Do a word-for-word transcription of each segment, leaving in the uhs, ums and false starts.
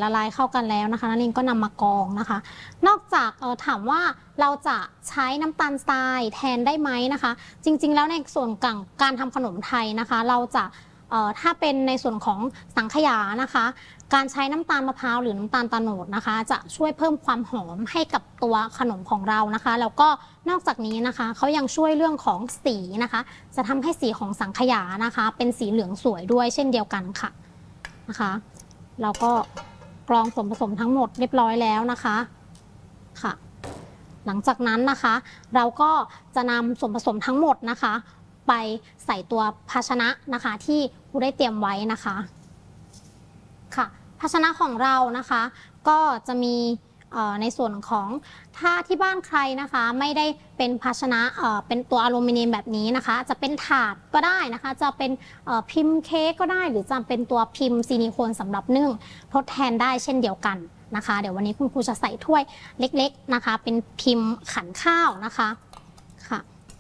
ละลายเข้ากันแล้วนะคะนักเรียนก็นำมากรองนะคะนอกจากเออถามว่าเราจะใช้น้ำตาลทรายแทนได้ไหมนะคะจริงๆแล้วในส่วนของการทำขนมไทยนะคะเราจะเอ่อถ้าเป็นในส่วนของสังขยานะคะการใช้น้ำตาลมะพร้าวหรือน้ำตาลตะโนดนะคะจะช่วยเพิ่มความหอมให้กับตัวขนมของเรานะคะแล้วก็นอกจากนี้นะคะเขายังช่วยเรื่องของสีนะคะจะทำให้สีของสังขยานะคะเป็นสีเหลืองสวยด้วยเช่นเดียวกันค่ะนะคะเราก็กรองส่วนผสมทั้งหมดเรียบร้อยแล้วนะคะค่ะหลังจากนั้นนะคะเราก็จะนำส่วนผสมทั้งหมดนะคะไปใส่ตัวภาชนะนะคะที่ครูได้เตรียมไว้นะคะค่ะภาชนะของเรานะคะก็จะมีในส่วนของถ้าที่บ้านใครนะคะไม่ได้เป็นภาชนะเป็นตัวอลูมิเนียมแบบนี้นะคะจะเป็นถาดก็ได้นะคะจะเป็นพิมพ์เค้กก็ได้หรือจะเป็นตัวพิมพ์ซิลิโคนสำหรับนึ่งทดแทนได้เช่นเดียวกันนะคะเดี๋ยววันนี้คุณครูจะใส่ถ้วยเล็กๆนะคะเป็นพิมพ์ขันข้าวนะคะค่ะ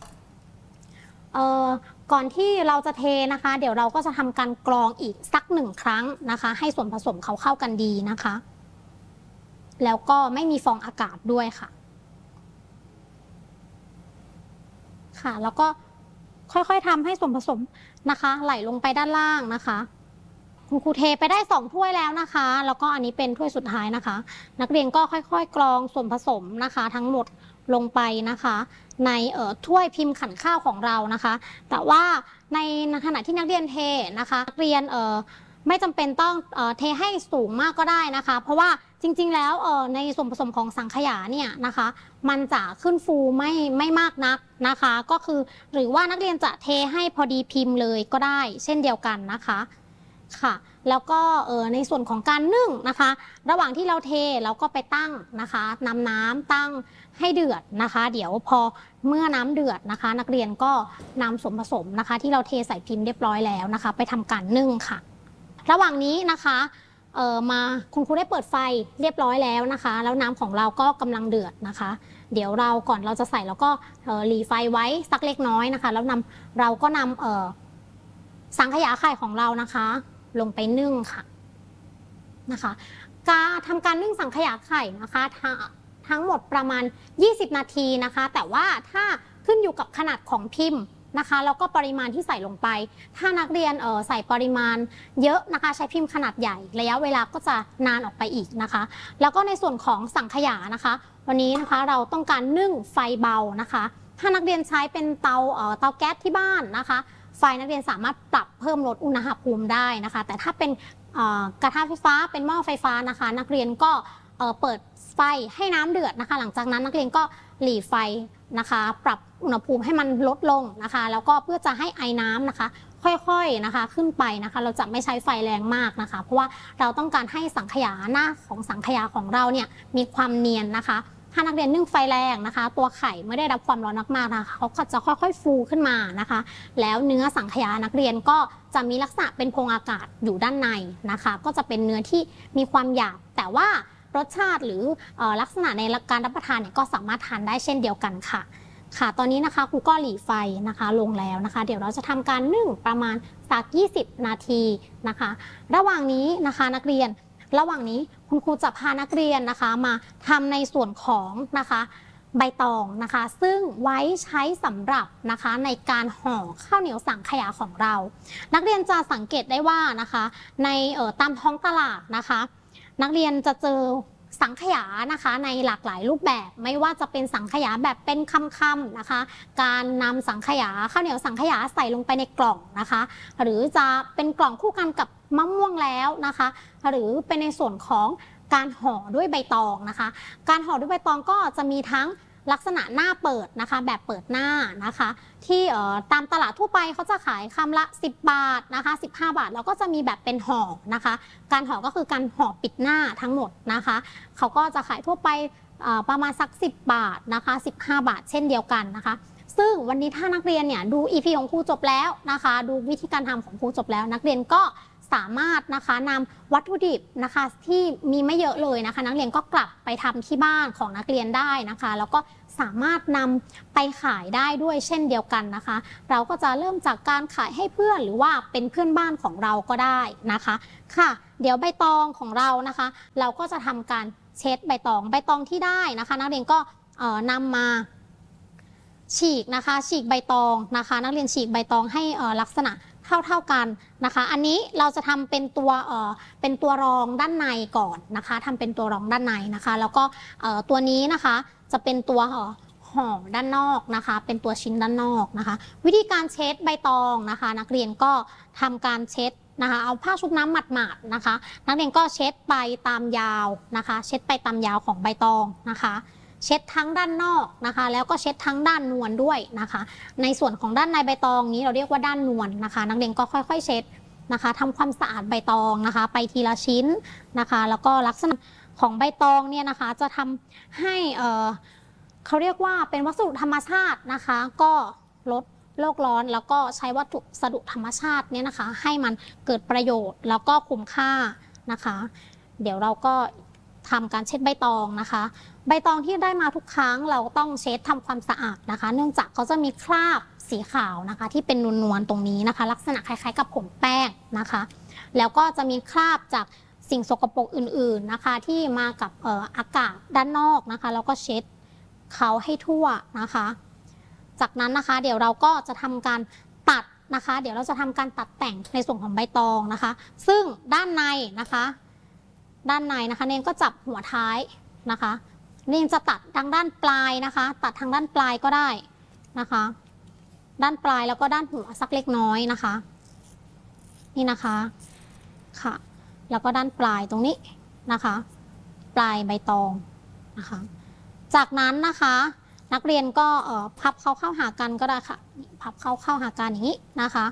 ก่อนที่เราจะเทนะคะเดี๋ยวเราก็จะทำการกรองอีกสักหนึ่งครั้งนะคะให้ส่วนผสมเขาเข้ากันดีนะคะแล้วก็ไม่มีฟองอากาศด้วยค่ะค่ะแล้วก็ค่อยๆทำให้ส่วนผสมนะคะไหลลงไปด้านล่างนะคะคุณครูเทไปได้สองถ้วยแล้วนะคะแล้วก็อันนี้เป็นถ้วยสุดท้ายนะคะนักเรียนก็ค่อยๆกรองส่วนผสมนะคะทั้งหมดลงไปนะคะในเอ่อถ้วยพิมพ์ขันข้าวของเรานะคะแต่ว่าในขณะที่นักเรียนเทนะคะนักเรียนเอ่อไม่จำเป็นต้องเอ่อเทให้สูงมากก็ได้นะคะเพราะว่าจริงๆแล้วเอ่อในส่วนผสมของสังขยาเนี่ยนะคะมันจะขึ้นฟูไม่ไม่มากนักนะคะก็คือหรือว่านักเรียนจะเทให้พอดีพิมพ์เลยก็ได้เช่นเดียวกันนะคะค่ะแล้วก็เออในส่วนของการนึ่งนะคะระหว่างที่เราเทเราก็ไปตั้งนะคะนำน้ำตั้งให้เดือดนะคะเดี๋ยวพอเมื่อน้ำเดือดนะคะนักเรียนก็นำส่วนผสมนะคะที่เราเทใส่พิมพ์เรียบร้อยแล้วนะคะไปทำการนึ่งค่ะระหว่างนี้นะคะเอ่อมาคุณครูได้เปิดไฟเรียบร้อยแล้วนะคะแล้วน้ำของเราก็กำลังเดือดนะคะเดี๋ยวเราก่อนเราจะใส่แล้วก็หลีไฟไว้สักเล็กน้อยนะคะแล้วนำเราก็นำเอ่อสังขยาไข่ของเรานะคะลงไปนึ่งค่ะนะคะการทำการนึ่งสังขยาไข่นะคะทั้งหมดประมาณยี่สิบนาทีนะคะแต่ว่าถ้าขึ้นอยู่กับขนาดของพิมพ์นะคะแล้วก็ปริมาณที่ใส่ลงไปถ้านักเรียนเอ่อใส่ปริมาณเยอะนะคะใช้พิมพ์ขนาดใหญ่ระยะเวลาก็จะนานออกไปอีกนะคะแล้วก็ในส่วนของสังขยานะคะวันนี้นะคะเราต้องการนึ่งไฟเบานะคะถ้านักเรียนใช้เป็นเตาเอ่อเตาแก๊สที่บ้านนะคะไฟนักเรียนสามารถปรับเพิ่มลดอุณหภูมิได้นะคะแต่ถ้าเป็นกระทะไฟฟ้าเป็นหม้อไฟฟ้านะคะนักเรียนก็เปิดไฟให้น้ำเดือดนะคะหลังจากนั้นนักเรียนก็หลีไฟนะคะปรับอุณหภูมิให้มันลดลงนะคะแล้วก็เพื่อจะให้ไอน้ำนะคะค่อยๆนะคะขึ้นไปนะคะเราจะไม่ใช้ไฟแรงมากนะคะเพราะว่าเราต้องการให้สังขยาหน้าของสังขยาของเราเนี่ยมีความเนียนนะคะถ้านักเรียนนึ่งไฟแรงนะคะตัวไข่ไม่ได้รับความร้อนมากๆนะคะเขาก็จะค่อยๆฟูขึ้นมานะคะแล้วเนื้อสังขยานักเรียนก็จะมีลักษณะเป็นโพรงอากาศอยู่ด้านในนะคะก็จะเป็นเนื้อที่มีความหยาบแต่ว่ารสชาติหรือลักษณะในการรับประทานเนี่ยก็สามารถทานได้เช่นเดียวกันค่ะค่ะตอนนี้นะคะครูก็หลีไฟนะคะลงแล้วนะคะเดี๋ยวเราจะทำการนึ่งประมาณสักยี่สิบนาทีนะคะระหว่างนี้นะคะนักเรียนระหว่างนี้คุณครูจะพานักเรียนนะคะมาทำในส่วนของนะคะใบตองนะคะซึ่งไว้ใช้สำหรับนะคะในการห่อข้าวเหนียวสังขยาของเรานักเรียนจะสังเกตได้ว่านะคะในเอ่อตามท้องตลาดนะคะนักเรียนจะเจอสังขยานะคะในหลากหลายรูปแบบไม่ว่าจะเป็นสังขยาแบบเป็นคำๆนะคะการนำสังขยาข้าวเหนียวสังขยาใส่ลงไปในกล่องนะคะหรือจะเป็นกล่องคู่กันกับมะม่วงแล้วนะคะหรือเป็นในส่วนของการห่อด้วยใบตองนะคะการห่อด้วยใบตองก็จะมีทั้งลักษณะหน้าเปิดนะคะแบบเปิดหน้านะคะที่ตามตลาดทั่วไปเขาจะขายคำละสิบบาทนะคะสิบห้าบาทแล้วก็จะมีแบบเป็นห่อนะคะการห่อก็คือการห่อปิดหน้าทั้งหมดนะคะเขาก็จะขายทั่วไปประมาณสักสิบบาทนะคะสิบห้าบาทเช่นเดียวกันนะคะซึ่งวันนี้ถ้านักเรียนเนี่ยดู อี พี ของครูจบแล้วนะคะดูวิธีการทำของครูจบแล้วนักเรียนก็สามารถนะคะนำวัตถุดิบนะคะที่มีไม่เยอะเลยนะคะนักเรียนก็กลับไปทำที่บ้านของนักเรียนได้นะคะแล้วก็สามารถนำไปขายได้ด้วยเช่นเดียวกันนะคะเราก็จะเริ่มจากการขายให้เพื่อนหรือว่าเป็นเพื่อนบ้านของเราก็ได้นะคะค่ะเดี๋ยวใบตองของเรานะคะ เราก็จะทำการเช็ดใบตองใบตองที่ได้นะคะนักเรียนก็นำมาฉีกนะคะฉีกใบตองนะคะนักเรียนฉีกใบตองให้ลักษณะเท่าๆกันนะคะอันนี้เราจะทำเป็นตัวเอ่อเป็นตัวรองด้านในก่อนนะคะทำเป็นตัวรองด้านในนะคะแล้วก็ตัวนี้นะคะจะเป็นตัวห่อด้านนอกนะคะเป็นตัวชิ้นด้านนอกนะคะวิธีการเช็ดใบตองนะคะนักเรียนก็ทำการเช็ดนะคะเอาผ้าชุบน้ำหมาดๆนะคะนักเรียนก็เช็ดไปตามยาวนะคะเช็ดไปตามยาวของใบตองนะคะเช็ดทั้งด้านนอกนะคะแล้วก็เช็ดทั้งด้านนวลด้วยนะคะในส่วนของด้านในใบตองนี้เราเรียกว่าด้านนวลนะคะนักเรียนก็ค่อยๆเช็ดนะคะทำความสะอาดใบตองนะคะไปทีละชิ้นนะคะแล้วก็ลักษณะของใบตองเนี่ยนะคะจะทำให้เอ่อเขาเรียกว่าเป็นวัสดุธรรมชาตินะคะก็ลดโลกร้อนแล้วก็ใช้วัสดุธรรมชาติเนี่ยนะคะให้มันเกิดประโยชน์แล้วก็คุ้มค่านะคะเดี๋ยวเราก็ทำการเช็ดใบตองนะคะใบตองที่ได้มาทุกครั้งเราต้องเช็ดทำความสะอาดนะคะเนื่องจากเขาจะมีคราบสีขาวนะคะที่เป็นนวลๆตรงนี้นะคะลักษณะคล้ายๆกับผงแป้งนะคะแล้วก็จะมีคราบจากสิ่งสกปรกอื่นๆนะคะที่มากับเอ่ออากาศด้านนอกนะคะแล้วก็เช็ดเขาให้ทั่วนะคะจากนั้นนะคะเดี๋ยวเราก็จะทำการตัดนะคะเดี๋ยวเราจะทำการตัดแต่งในส่วนของใบตองนะคะซึ่งด้านในนะคะด้านในนะคะเนนก็จับหัวท้ายนะคะเนนจะตัดทางด้านปลายนะคะตัดทางด้านปลายก็ได้นะคะด้านปลายแล้วก็ด้านหัวสักเล็กน้อยนะคะนี่นะคะค่ะแล้วก็ด้านปลายตรงนี้นะคะปลายใบตองนะคะจากนั้นนะคะนักเรียนก็เอ่อพับเข้าเข้าหากันก็ได้ค่ะพับเข้าเข้าหากันอย่างนี้นะคะ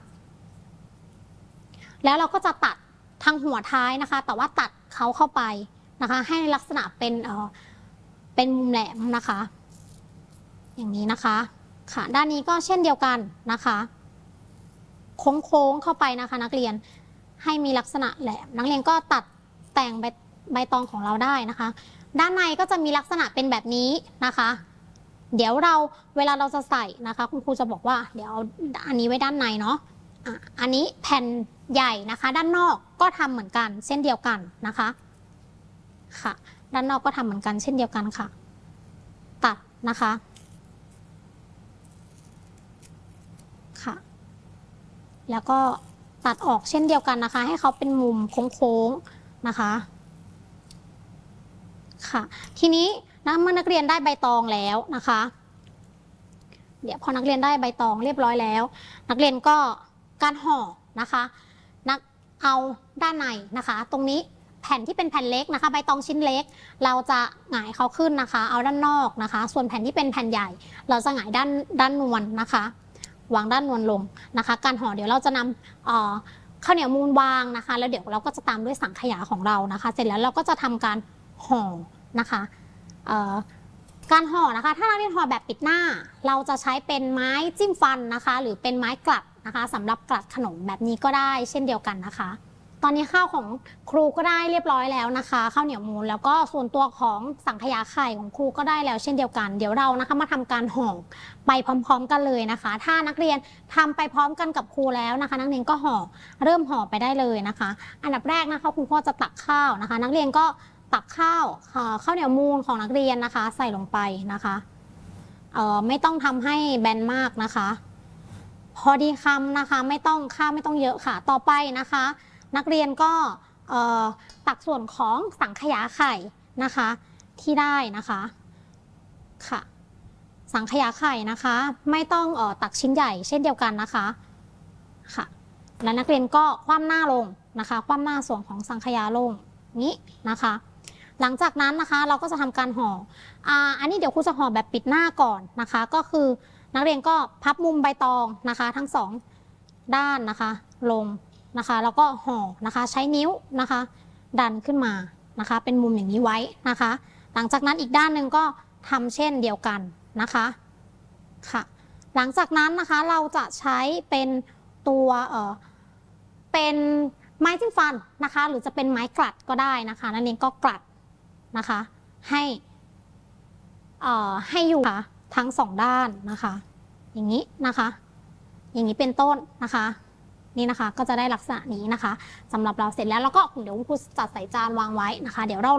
แล้วเราก็จะตัดทางหัวท้ายนะคะแต่ว่าตัดเขาเข้าไปนะคะให้ลักษณะเป็นเอ่อเป็นมุมแหลมนะคะอย่างนี้นะคะค่ะด้านนี้ก็เช่นเดียวกันนะคะโค้งๆเข้าไปนะคะนักเรียนให้มีลักษณะแหลมนักเรียนก็ตัดแต่งใบใบตองของเราได้นะคะด้านในก็จะมีลักษณะเป็นแบบนี้นะคะเดี๋ยวเราเวลาเราจะใส่นะคะคุณครูจะบอกว่าเดี๋ยวอันนี้ไว้ด้านในเนาะอ่ะอันนี้แผ่นใหญ่นะคะด้านนอกก็ทำเหมือนกันเช่นเดียวกันนะคะค่ะด้านนอกก็ทำเหมือนกันเช่นเดียวกันค่ะตัดนะคะค่ะแล้วก็ตัดออกเช่นเดียวกันนะคะให้เขาเป็นมุมโค้งๆนะคะค่ะทีนี้นะเมื่อนักเรียนได้ใบตองแล้วนะคะเดี๋ยวพอนักเรียนได้ใบตองเรียบร้อยแล้วนักเรียนก็การห่อนะคะนักเอาด้านในนะคะตรงนี้แผ่นที่เป็นแผ่นเล็กนะคะใบตองชิ้นเล็กเราจะหงายเขาขึ้นนะคะเอาด้านนอกนะคะส่วนแผ่นที่เป็นแผ่นใหญ่เราจะหงายด้านด้านนวลนะคะวางด้านนวลลงนะคะการห่อเดี๋ยวเราจะนำข้าวเหนียวมูลวางนะคะแล้วเดี๋ยวเราก็จะตามด้วยสังขยาของเรานะคะเสร็จแล้วเราก็จะทำการห่อนะคะการห่อนะคะถ้าเราเรียนห่อแบบปิดหน้าเราจะใช้เป็นไม้จิ้มฟันนะคะหรือเป็นไม้กลัดนะคะสำหรับกลัดขนมแบบนี้ก็ได้เช่นเดียวกันนะคะตอนนี้ข้าวของครูก็ได้เรียบร้อยแล้วนะคะข้าวเหนียวมูลแล้วก็ส่วนตัวของสังขยาไข่ของครูก็ได้แล้วเช่นเดียวกันเดี๋ยวเรานะคะมาทำการห่อไปพร้อมๆกันเลยนะคะถ้านักเรียนทำไปพร้อมกันกับครูแล้วนะคะนักเรียนก็ห่อเริ่มห่อไปได้เลยนะคะอันดับแรกนะคะคุณพ่อจะตักข้าวนะคะนักเรียนก็ตักข้าวข้าวเหนียวมูลของนักเรียนนะคะใส่ลงไปนะคะเอ่อไม่ต้องทำให้แบนมากนะคะพอดีคำนะคะไม่ต้องข้าวไม่ต้องเยอะค่ะต่อไปนะคะนักเรียนก็ตักส่วนของสังขยาไข่นะคะที่ได้นะคะค่ะสังขยาไข่นะคะไม่ต้องเอ่อตักชิ้นใหญ่เช่นเดียวกันนะคะค่ะและนักเรียนก็คว่ำหน้าลงนะคะคว่ำหน้าส่วนของสังขยาลงนี้นะคะหลังจากนั้นนะคะเราก็จะทำการห่ออ่าอันนี้เดี๋ยวครูจะห่อแบบปิดหน้าก่อนนะคะก็คือนักเรียนก็พับมุมใบตองนะคะทั้งสองด้านนะคะลงนะคะแล้วก็ห่อนะคะใช้นิ้วนะคะดันขึ้นมานะคะเป็นมุมอย่างนี้ไว้นะคะหลังจากนั้นอีกด้านหนึ่งก็ทำเช่นเดียวกันนะคะค่ะหลังจากนั้นนะคะเราจะใช้เป็นตัวเอ่อเป็นไม้จิ้มฟันนะคะหรือจะเป็นไม้กลัดก็ได้นะคะนั่นเองก็กลัดนะคะให้เอ่อให้อยู่ทั้งสองด้านนะคะอย่างนี้นะคะอย่างนี้เป็นต้นนะคะนี่นะคะก็จะได้ลักษณะนี้นะคะสำหรับเราเสร็จแล้วแล้วก็เดี๋ยวคุณครูจัดใส่จานวางไว้นะคะเดี๋ยวเรา